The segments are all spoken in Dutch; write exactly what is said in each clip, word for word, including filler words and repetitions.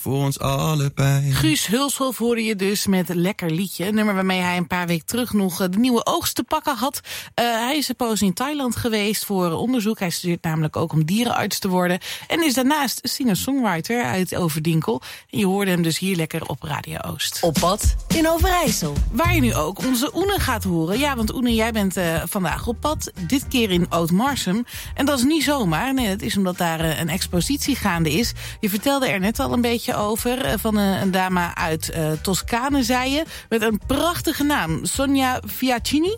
voor ons allebei. Guus Hulshoff hoorde je dus met Lekker Liedje. Een nummer waarmee hij een paar weken terug nog de nieuwe oogst te pakken had. Uh, hij is een poos in Thailand geweest voor onderzoek. Hij studeert namelijk ook om dierenarts te worden. En is daarnaast singer-songwriter uit Overdinkel. En je hoorde hem dus hier lekker op Radio Oost. Op pad in Overijssel. Waar je nu ook onze Oene gaat horen. Ja, want Oene, jij bent uh, vandaag op pad. Dit keer in Oud-Marsum. En dat is niet zomaar. Nee, dat is omdat daar uh, een expositie gaande is. Je vertelde er net al een beetje over. Uh, van uh, een dame uit uh, Toscane, zei je. Met een prachtige naam. Sonia Fiaccini.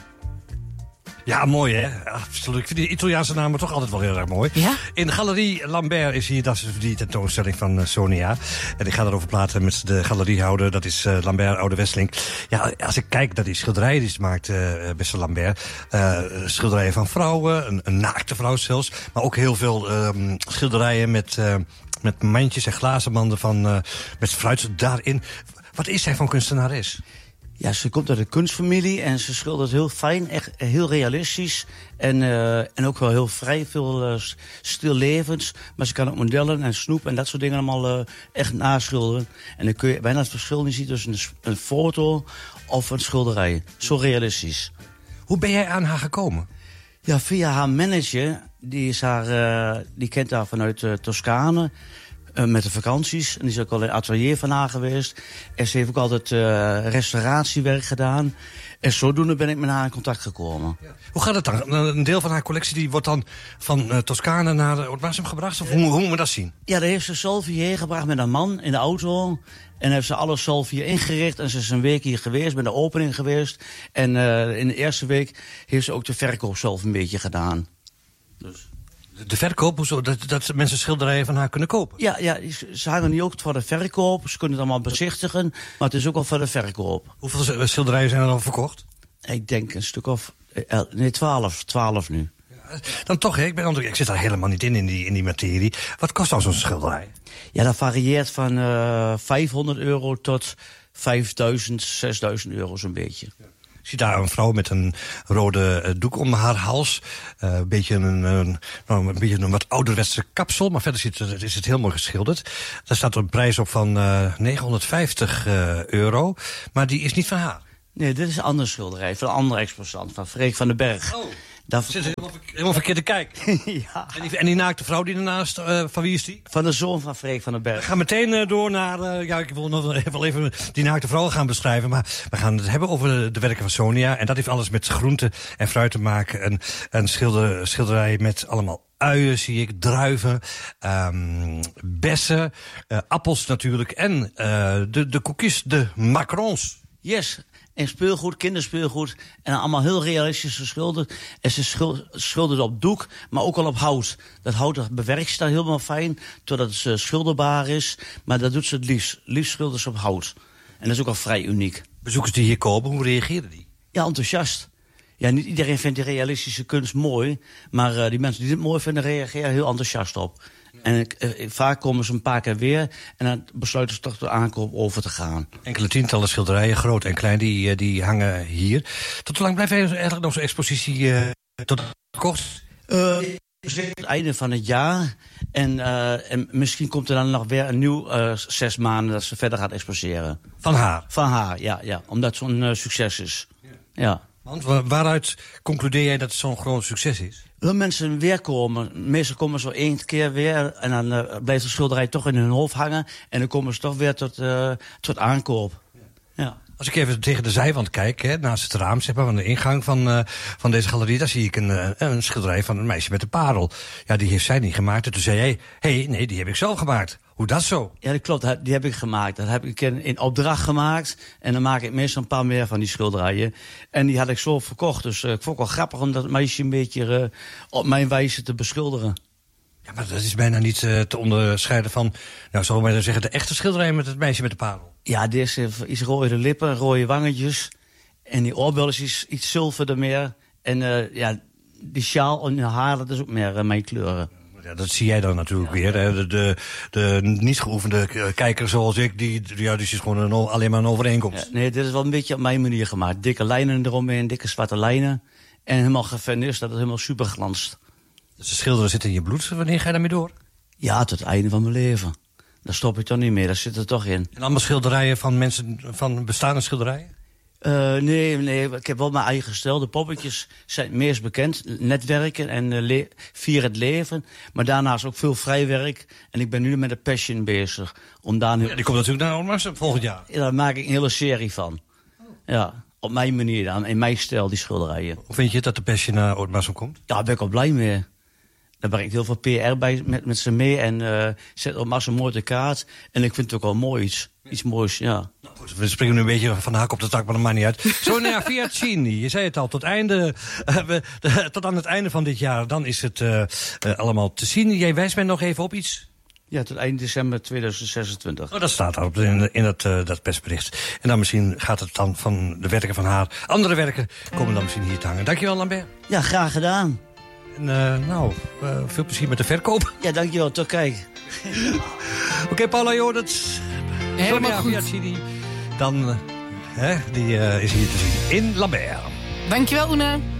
Ja, mooi hè. Absoluut. Ik vind die Italiaanse namen toch altijd wel heel erg mooi. Ja? In Galerie Lambert is hier, dat is die tentoonstelling van uh, Sonia. En ik ga daarover praten met de galeriehouder. Dat is uh, Lambert Oude Wesseling. Ja, als ik kijk naar die schilderijen die ze maakt, uh, beste Lambert. Uh, schilderijen van vrouwen, een, een naakte vrouw zelfs. Maar ook heel veel um, schilderijen met, uh, met mandjes en glazenbanden van, uh, met fruit daarin. Wat is zij van kunstenares? Ja, ze komt uit een kunstfamilie en ze schildert heel fijn, echt heel realistisch. En, uh, en ook wel heel vrij, veel uh, stillevens. Maar ze kan ook modellen en snoep en dat soort dingen allemaal uh, echt naschilderen. En dan kun je bijna het verschil niet zien tussen een, een foto of een schilderij. Zo realistisch. Hoe ben jij aan haar gekomen? Ja, via haar manager. Die, is haar, uh, die kent haar vanuit uh, Toscane. Uh, met de vakanties. En die is ook al in het atelier van haar geweest. En ze heeft ook altijd uh, restauratiewerk gedaan. En zodoende ben ik met haar in contact gekomen. Ja. Hoe gaat het dan? Een deel van haar collectie die wordt dan van uh, Toscane naar Oud-Marsum gebracht? Of hoe, hoe moeten we dat zien? Ja, daar heeft ze zelf hierheen gebracht met een man in de auto. En heeft ze alles zelf hier ingericht. En ze is een week hier geweest, bij de opening geweest. En uh, in de eerste week heeft ze ook de verkoop zelf een beetje gedaan. Dus... De verkoop, hoezo? Dat, dat mensen schilderijen van haar kunnen kopen? Ja, ja, ze hangen niet ook voor de verkoop. Ze kunnen het allemaal bezichtigen. Maar het is ook al voor de verkoop. Hoeveel schilderijen zijn er al verkocht? Ik denk een stuk of... Nee, twaalf. Twaalf nu. Ja, dan toch, hè? Ik, ben, ik zit daar helemaal niet in, in die, in die materie. Wat kost dan zo'n schilderij? Ja, dat varieert van uh, vijfhonderd euro tot vijfduizend, zesduizend euro zo'n beetje. Ja. Ik zie daar een vrouw met een rode uh, doek om haar hals. Uh, een, beetje een, een, nou, een beetje een wat ouderwetse kapsel. Maar verder zit, is het heel mooi geschilderd. Daar staat een prijs op van uh, negenhonderdvijftig uh, euro. Maar die is niet van haar. Nee, dit is een andere schilderij. Van een andere exposant. Van Freek van den Berg. Oh. Daar zit helemaal, verkeerd, helemaal verkeerd te kijken. Ja. En die, en die naakte vrouw die ernaast, uh, van wie is die? Van de zoon van Freek van den Berg. We gaan meteen uh, door naar, uh, ja, ik wil nog wel even die naakte vrouw gaan beschrijven. Maar we gaan het hebben over de werken van Sonia. En dat heeft alles met groente en fruit te maken. En een schilder, schilderij met allemaal uien, zie ik, druiven, um, bessen, uh, appels natuurlijk. En uh, de, de cookies, de macarons. Yes. En speelgoed, kinderspeelgoed. En allemaal heel realistisch geschilderd. En ze schilderde op doek, maar ook al op hout. Dat hout bewerkt ze dan helemaal fijn, totdat het uh, schilderbaar is. Maar dat doet ze het liefst. Liefst schildert ze op hout. En dat is ook al vrij uniek. Bezoekers die hier komen, hoe reageren die? Ja, enthousiast. Ja, niet iedereen vindt die realistische kunst mooi. Maar uh, die mensen die dit mooi vinden, reageren heel enthousiast op. En uh, vaak komen ze een paar keer weer en dan besluiten ze toch de aankoop over te gaan. Enkele tientallen schilderijen, groot en klein, die, die hangen hier. Tot hoe lang blijft eigenlijk nog zo'n expositie uh, tot kort? Uh, het einde van het jaar. En, uh, en misschien komt er dan nog weer een nieuw uh, zes maanden dat ze verder gaat exposeren. Van haar? Van haar, ja. ja omdat het zo'n uh, succes is. Ja. ja. Want waaruit concludeer jij dat het zo'n groot succes is? Wil mensen weer komen. Meestal komen ze één keer weer. En dan uh, blijft de schilderij toch in hun hoofd hangen. En dan komen ze toch weer tot, uh, tot aankoop. Ja. Ja. Als ik even tegen de zijwand kijk, hè, naast het raam, zeg maar, van de ingang van, uh, van deze galerie, daar zie ik een, uh, een schilderij van een meisje met een parel. Ja, die heeft zij niet gemaakt. En toen zei jij, hé, hey, nee, die heb ik zelf gemaakt. Hoe dat zo? Ja, dat klopt. Die heb ik gemaakt. Dat heb ik in, in opdracht gemaakt. En dan maak ik meestal een paar meer van die schilderijen. En die had ik zo verkocht. Dus uh, ik vond het wel grappig om dat meisje een beetje uh, op mijn wijze te beschilderen. Ja, maar dat is bijna niet uh, te onderscheiden van, nou, zullen we maar zeggen, de echte schilderij met het meisje met de parel. Ja, dit is uh, iets rode lippen, rode wangetjes. En die oorbel is iets, iets zilverder meer. En uh, ja, die sjaal en de haar, dat is ook meer uh, mijn kleuren. Ja, dat zie jij dan natuurlijk ja, weer. Hè? De, de, de niet geoefende kijker zoals ik, die, ja, die is gewoon een, alleen maar een overeenkomst. Ja, nee, dit is wel een beetje op mijn manier gemaakt. Dikke lijnen eromheen, dikke zwarte lijnen. En helemaal gevernisd, dat het helemaal super glanst. Dus de schilderen zitten in je bloed. Wanneer ga je daarmee door? Ja, tot het einde van mijn leven. Daar stop ik toch niet meer, daar zit er toch in. En allemaal schilderijen van mensen, van bestaande schilderijen? Uh, nee, nee, ik heb wel mijn eigen stijl. De poppetjes zijn het meest bekend. Netwerken en uh, le- vier het leven. Maar daarnaast ook veel vrijwerk. En ik ben nu met de Passion bezig. Om daar nu... Ja, die komt natuurlijk naar Oudmarsum volgend jaar. Ja, daar maak ik een hele serie van. Ja, op mijn manier dan, in mijn stijl, die schilderijen. Hoe vind je het dat de Passion naar Oudmarsum komt? Ja, daar ben ik wel blij mee. Daar brengt heel veel P R bij met, met ze mee. En uh, zet Oudmarsum mooi de kaart. En ik vind het ook wel mooi iets. Iets moois, ja. We springen nu een beetje van de hak op de tak, maar dat maakt niet uit. Sonia Fiaccini, je zei het al, tot, einde, uh, we, de, tot aan het einde van dit jaar, dan is het uh, uh, allemaal te zien. Jij wijst mij nog even op iets? Ja, tot eind december tweeduizend zesentwintig. Oh, dat staat daarop in, in dat, uh, dat persbericht. En dan misschien gaat het dan van de werken van haar. Andere werken komen dan misschien hier te hangen. Dankjewel, Lambert. Ja, graag gedaan. En uh, nou, uh, veel plezier met de verkoop. Ja, dankjewel. Tot kijk. Oké, okay, Paula Jordert. Helemaal Sonia goed. Fiaccini. Dan, uh, hè, die uh, is hier te zien in Lambert. Dankjewel, Oene.